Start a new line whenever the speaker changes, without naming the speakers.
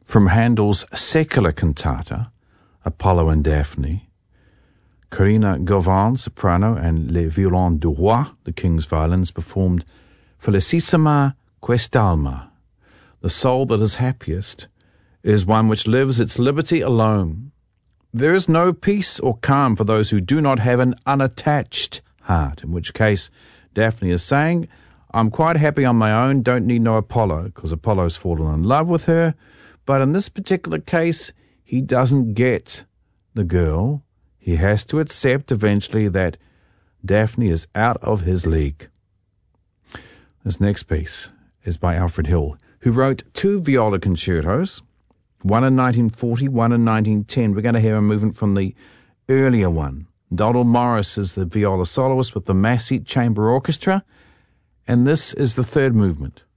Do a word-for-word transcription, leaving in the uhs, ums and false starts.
From Handel's secular cantata, Apollo and Daphne, Corinna Gauvin, soprano, and Les Violons du Roi, the King's violins, performed Felicissima Quest'Alma. The soul that is happiest is one which lives its liberty alone. There is no peace or calm for those who do not have an unattached heart, in which case Daphne is saying, I'm quite happy on my own, don't need no Apollo, because Apollo's fallen in love with her. But in this particular case, he doesn't get the girl. He has to accept eventually that Daphne is out of his league. This next piece is by Alfred Hill, who wrote two viola concertos, one in nineteen forty, one in nineteen ten. We're going to hear a movement from the earlier one. Donald Morris is the viola soloist with the Massey Chamber Orchestra, and this is the third movement.